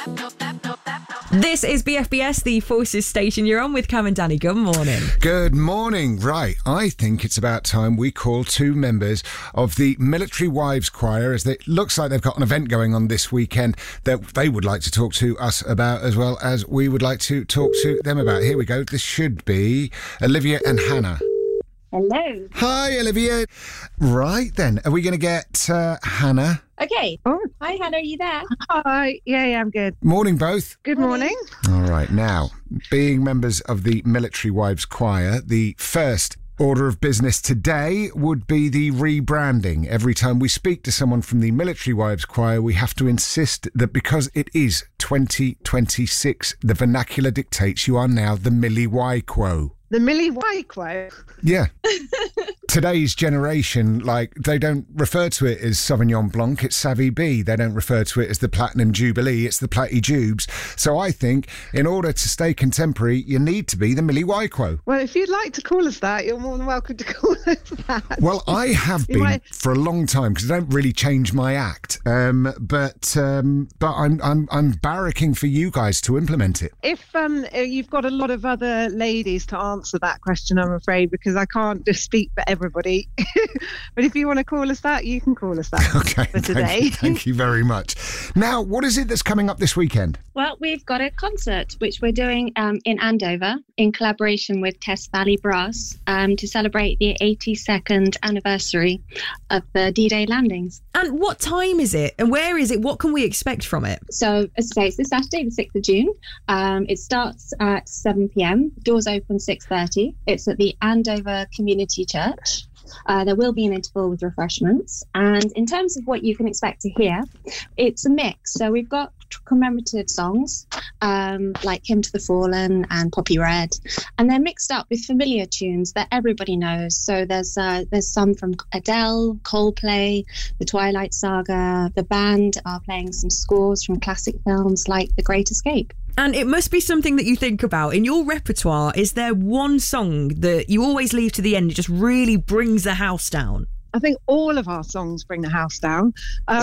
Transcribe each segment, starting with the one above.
This is BFBS, the Forces station. You're on with Cam and Danny. Good morning. Good morning. Right, I think it's about time we call two members of the Military Wives Choir, as it looks like they've got an event going on this weekend that they would like to talk to us about, as well as we would like to talk to them about. Here we go. This should be Olivia and Hannah. Hello. Hi, Olivia. Right then, are we going to get Hannah? Okay. Oh. Hi, Hannah. Are you there? Hi. Yeah, I'm good. Morning, both. Good morning. All right, now, being members of the Military Wives Choir, the first order of business today would be the rebranding. Every time we speak to someone from the Military Wives Choir, we have to insist that because it is 2026, the vernacular dictates you are now the Millie Wyquo. The Millie Wyquo. Yeah. Today's generation, like, they don't refer to it as Sauvignon Blanc, it's Savvy B. They don't refer to it as the Platinum Jubilee, it's the Platty Jubes. So I think in order to stay contemporary, you need to be the Millie Wyquo. Well, if you'd like to call us that, you're more than welcome to call us that. Well, I have been for a long time because I don't really change my act. But I'm barracking for you guys to implement it. If you've got a lot of other ladies to answer that question, I'm afraid, because I can't just speak for everybody. But if you want to call us that, you can call us that. Okay, for today. Thank you very much. Now, what is it that's coming up this weekend? Well, we've got a concert which we're doing in Andover in collaboration with Test Valley Brass to celebrate the 82nd anniversary of the D-Day landings. And what time is it? And where is it? What can we expect from it? So, as I say, it's this Saturday, the 6th of June. It starts at 7 p.m. Doors open 6:30. It's at the Andover Community Church. There will be an interval with refreshments. And in terms of what you can expect to hear, it's a mix. So we've got commemorative songs like Hymn to the Fallen and Poppy Red, and they're mixed up with familiar tunes that everybody knows. So there's some from Adele, Coldplay, The Twilight Saga. The band are playing some scores from classic films like The Great Escape. And it must be something that you think about. In your repertoire, is there one song that you always leave to the end? It just really brings the house down. I think all of our songs bring the house down.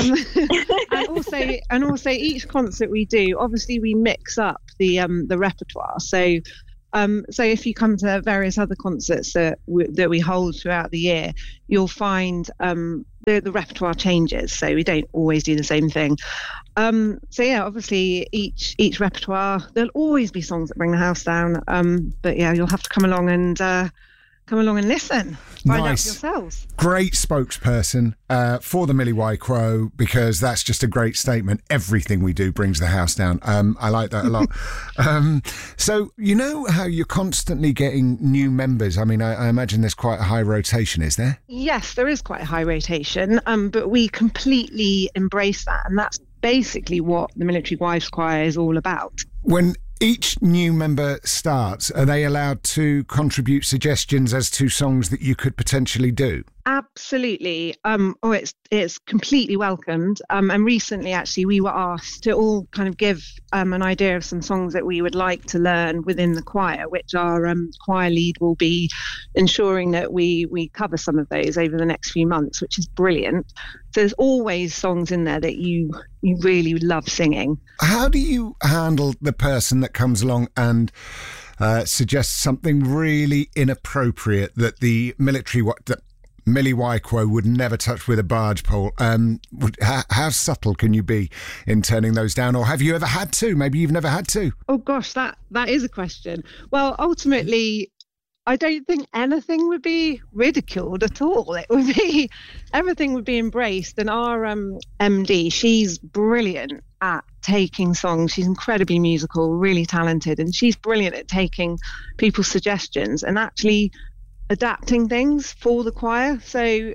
And also each concert we do, obviously we mix up the repertoire. So if you come to various other concerts that we hold throughout the year, you'll find the repertoire changes. So we don't always do the same thing. Obviously each repertoire, there'll always be songs that bring the house down. But yeah, you'll have to come along and listen. Find out for yourselves. Great spokesperson for the Millie Wyquo, because that's just a great statement. Everything we do brings the house down. I like that a lot. So you know how you're constantly getting new members? I mean, I imagine there's quite a high rotation, is there? Yes, there is quite a high rotation, but we completely embrace that, and that's basically what the Military Wives Choir is all about. When each new member starts, are they allowed to contribute suggestions as to songs that you could potentially do? Absolutely. It's completely welcomed. And recently, actually, we were asked to all kind of give an idea of some songs that we would like to learn within the choir, which our choir lead will be ensuring that we cover some of those over the next few months, which is brilliant. So there's always songs in there that you really love singing. How do you handle the person that comes along and suggests something really inappropriate that the Millie Wyquo would never touch with a barge pole? How subtle can you be in turning those down? Or have you ever had to? Maybe you've never had to. Oh, gosh, that is a question. Well, ultimately, I don't think anything would be ridiculed at all. Everything would be embraced. And our MD, she's brilliant at taking songs. She's incredibly musical, really talented, and she's brilliant at taking people's suggestions and actually adapting things for the choir. So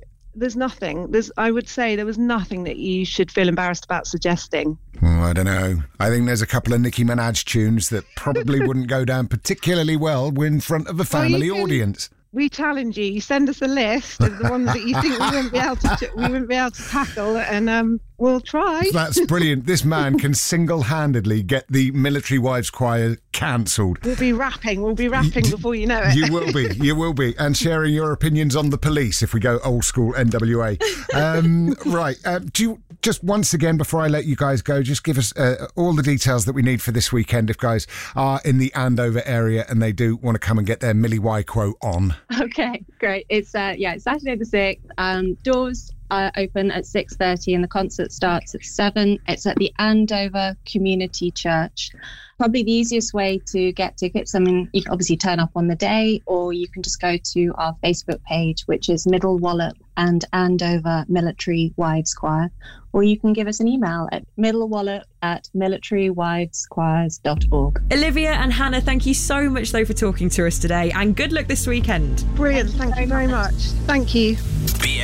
I would say there was nothing that you should feel embarrassed about suggesting. Oh, I don't know. I think there's a couple of Nicki Minaj tunes that probably wouldn't go down particularly well in front of a family audience. We challenge you. You send us a list of the ones that you think we wouldn't be able to tackle, and We'll try. That's brilliant. This man can single-handedly get the Military Wives Choir cancelled. We'll be rapping before you know it. You will be. And sharing your opinions on the police if we go old school NWA. Right. Do you, just once again, before I let you guys go, just give us all the details that we need for this weekend if guys are in the Andover area and they do want to come and get their Millie Wyquo on. Okay, great. It's it's Saturday the 6th. Doors are open at 6:30 and the concert starts at 7. It's at the Andover Community Church. Probably the easiest way to get tickets. I mean, you can obviously turn up on the day, or you can just go to our Facebook page, which is Middle Wallop and Andover Military Wives Choir, or you can give us an email at middlewallop@militarywiveschoirs.org. Olivia and Hannah, thank you so much, though, for talking to us today, and good luck this weekend. Brilliant. Thank you very much. Thank you.